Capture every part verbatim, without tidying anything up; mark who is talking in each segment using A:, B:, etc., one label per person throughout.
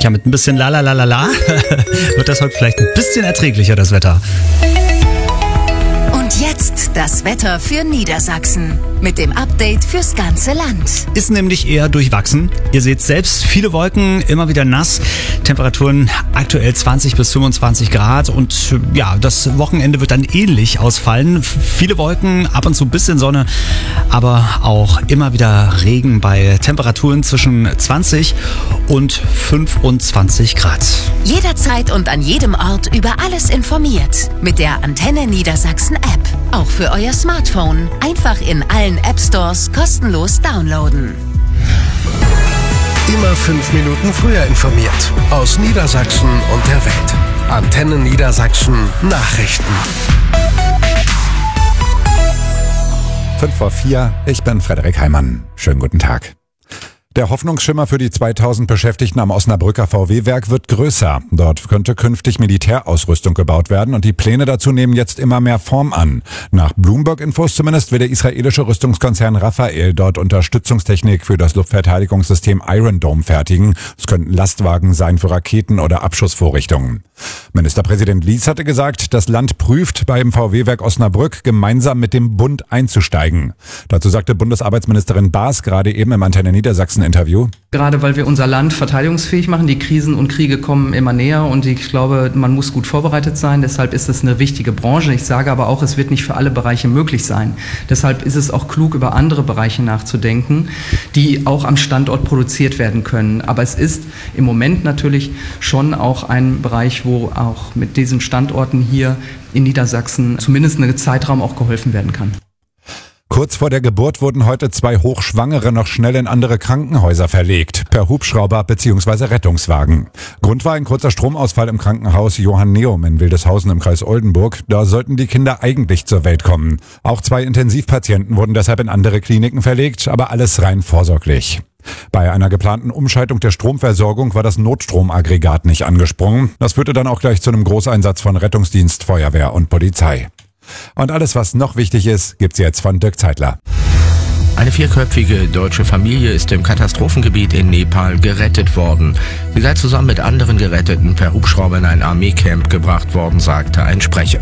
A: Ja, mit ein bisschen Lalalalala wird das heute vielleicht ein bisschen erträglicher, das Wetter.
B: Und jetzt das Wetter für Niedersachsen mit dem Update fürs ganze Land.
A: Ist nämlich eher durchwachsen. Ihr seht selbst, viele Wolken, immer wieder nass. Temperaturen aktuell zwanzig bis fünfundzwanzig Grad und ja, das Wochenende wird dann ähnlich ausfallen. Viele Wolken, ab und zu ein bisschen Sonne, aber auch immer wieder Regen bei Temperaturen zwischen zwanzig und fünfundzwanzig Grad.
B: Jederzeit und an jedem Ort über alles informiert. Mit der Antenne Niedersachsen App. Auch für euer Smartphone. Einfach in allen App Stores kostenlos downloaden.
C: Immer fünf Minuten früher informiert. Aus Niedersachsen und der Welt. Antenne Niedersachsen Nachrichten.
D: Fünf vor vier, ich bin Frederik Heimann. Schönen guten Tag. Der Hoffnungsschimmer für die zweitausend Beschäftigten am Osnabrücker V W-Werk wird größer. Dort könnte künftig Militärausrüstung gebaut werden und die Pläne dazu nehmen jetzt immer mehr Form an. Nach Bloomberg-Infos zumindest will der israelische Rüstungskonzern Rafael dort Unterstützungstechnik für das Luftverteidigungssystem Iron Dome fertigen. Es könnten Lastwagen sein für Raketen oder Abschussvorrichtungen. Ministerpräsident Lies hatte gesagt, das Land prüft beim V W-Werk Osnabrück gemeinsam mit dem Bund einzusteigen. Dazu sagte Bundesarbeitsministerin Baas gerade eben im Antenne Niedersachsen Interview.
E: Gerade weil wir unser Land verteidigungsfähig machen, die Krisen und Kriege kommen immer näher und ich glaube, man muss gut vorbereitet sein. Deshalb ist es eine wichtige Branche. Ich sage aber auch, es wird nicht für alle Bereiche möglich sein. Deshalb ist es auch klug, über andere Bereiche nachzudenken, die auch am Standort produziert werden können. Aber es ist im Moment natürlich schon auch ein Bereich, wo auch mit diesen Standorten hier in Niedersachsen zumindest einen Zeitraum auch geholfen werden kann.
D: Kurz vor der Geburt wurden heute zwei Hochschwangere noch schnell in andere Krankenhäuser verlegt, per Hubschrauber bzw. Rettungswagen. Grund war ein kurzer Stromausfall im Krankenhaus Johanneum in Wildeshausen im Kreis Oldenburg. Da sollten die Kinder eigentlich zur Welt kommen. Auch zwei Intensivpatienten wurden deshalb in andere Kliniken verlegt, aber alles rein vorsorglich. Bei einer geplanten Umschaltung der Stromversorgung war das Notstromaggregat nicht angesprungen. Das führte dann auch gleich zu einem Großeinsatz von Rettungsdienst, Feuerwehr und Polizei. Und alles, was noch wichtig ist, gibt's jetzt von Dirk Zeitler.
F: Eine vierköpfige deutsche Familie ist im Katastrophengebiet in Nepal gerettet worden. Sie sei zusammen mit anderen Geretteten per Hubschrauber in ein Armeecamp gebracht worden, sagte ein Sprecher.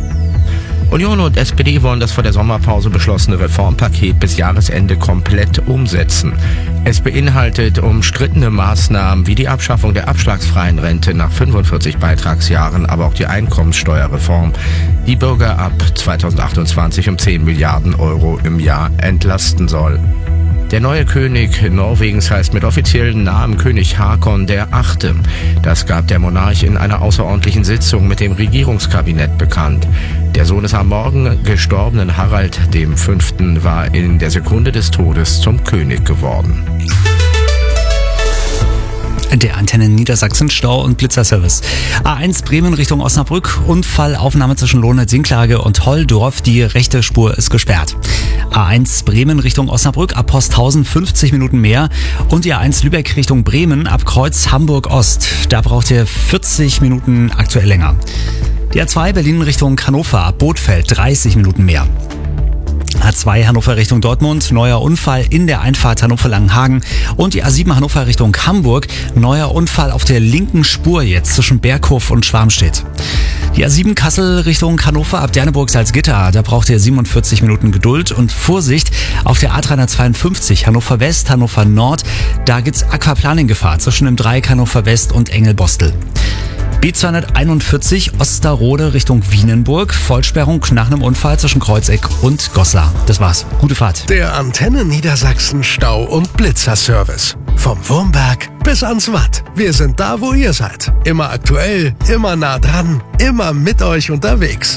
F: Union und S P D wollen das vor der Sommerpause beschlossene Reformpaket bis Jahresende komplett umsetzen. Es beinhaltet umstrittene Maßnahmen wie die Abschaffung der abschlagsfreien Rente nach fünfundvierzig Beitragsjahren, aber auch die Einkommenssteuerreform, die Bürger ab zweitausendachtundzwanzig um zehn Milliarden Euro im Jahr entlasten soll. Der neue König Norwegens heißt mit offiziellen Namen König Haakon der Achte. Das gab der Monarch in einer außerordentlichen Sitzung mit dem Regierungskabinett bekannt. Der Sohn des am Morgen gestorbenen Harald der Fünfte war in der Sekunde des Todes zum König geworden.
A: Der Antenne Niedersachsen Stau- und Blitzerservice. A eins Bremen Richtung Osnabrück. Unfallaufnahme zwischen Lohne-Zinklage und Holldorf. Die rechte Spur ist gesperrt. A eins Bremen Richtung Osnabrück ab Posthausen fünfzig Minuten mehr. Und die A eins Lübeck Richtung Bremen ab Kreuz Hamburg Ost. Da braucht ihr vierzig Minuten aktuell länger. Die A zwei Berlin Richtung Hannover ab Bothfeld dreißig Minuten mehr. A zwei Hannover Richtung Dortmund, neuer Unfall in der Einfahrt Hannover-Langenhagen und die A sieben Hannover Richtung Hamburg, neuer Unfall auf der linken Spur jetzt zwischen Berghof und Schwarmstedt. Die A sieben Kassel Richtung Hannover ab Derneburg-Salzgitter, da braucht ihr siebenundvierzig Minuten Geduld und Vorsicht auf der A dreihundertzweiundfünfzig Hannover West, Hannover Nord, da gibt's Aquaplaning-Gefahr zwischen dem Dreieck Hannover West und Engelbostel. B zweihunderteinundvierzig Osterode Richtung Wienenburg. Vollsperrung nach einem Unfall zwischen Kreuzeck und Goslar. Das war's. Gute Fahrt.
C: Der Antenne Niedersachsen Stau- und Blitzerservice. Vom Wurmberg bis ans Watt. Wir sind da, wo ihr seid. Immer aktuell, immer nah dran, immer mit euch unterwegs.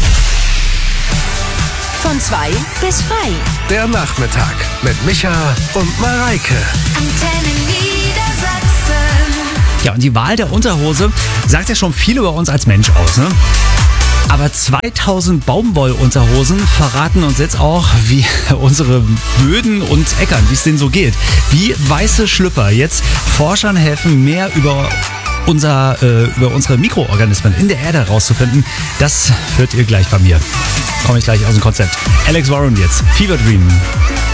B: Von zwei bis frei.
C: Der Nachmittag mit Micha und Mareike.
B: Antenne Niedersachsen.
A: Ja, und die Wahl der Unterhose sagt ja schon viel über uns als Mensch aus, ne? Aber zweitausend Baumwollunterhosen verraten uns jetzt auch, wie unsere Böden und Äckern, wie es denen so geht. Wie weiße Schlüpper jetzt Forschern helfen, mehr über unser, äh, über unsere Mikroorganismen in der Erde herauszufinden, das hört ihr gleich bei mir. Komme ich gleich aus dem Konzept. Alex Warren jetzt, Fever Dream.